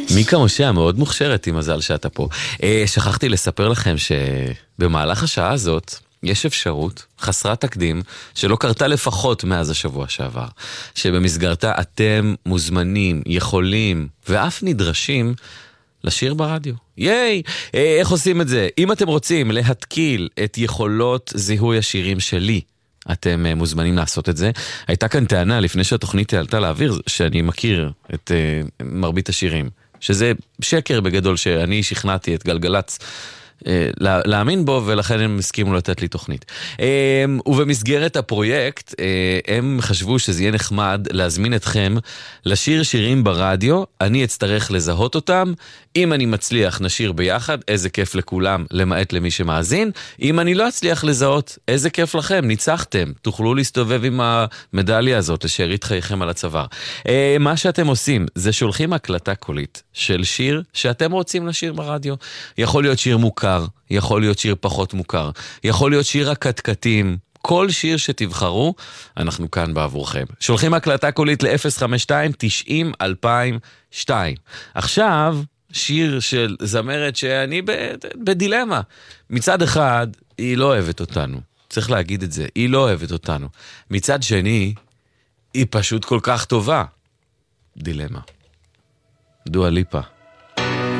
מיקה משה, מאוד מוכשרת, עם מזל שאתה פה. שכחתי לספר לכם שבמהלך השעה הזאת יש אפשרות חסרת תקדים שלא קרתה לפחות מאז השבוע שעבר, שבמסגרתה אתם מוזמנים, יכולים ואף נדרשים לשיר ברדיו. ייי! איך עושים את זה? אם אתם רוצים להתקיל את יכולות זיהוי השירים שלי, אתם מוזמנים לעשות את זה. הייתה כאן טענה לפני שהתוכנית עלתה לאוויר שאני מכיר את מרבית השירים, שזה שקר בגדול שאני שכנעתי את גלגלץ להאמין בו, ולכן הם הסכימו לתת לי תוכנית. ובמסגרת הפרויקט הם חשבו שזה יהיה נחמד להזמין אתכם לשיר שירים ברדיו. אני אצטרך לזהות אותם. אם אני מצליח נשיר ביחד, איזה כיף לכולם, למעט למי שמאזין. אם אני לא אצליח לזהות, איזה כיף לכם, ניצחתם, תוכלו להסתובב עם המדליה הזאת לשארית חייכם על הצוואר. מה שאתם עושים זה שולחים הקלטה קולית של שיר שאתם רוצים לשיר ברדיו. יכול להיות שיר מוכר, יכול להיות שיר פחות מוכר, יכול להיות שיר הקטקטים, כל שיר שתבחרו, אנחנו כאן בעבורכם. שולחים הקלטה קולית ל-052-90-2002. עכשיו, שיר של זמרת שאני בדילמה. מצד אחד, היא לא אוהבת אותנו. צריך להגיד את זה, היא לא אוהבת אותנו. מצד שני, היא פשוט כל כך טובה. דילמה. דואה ליפה.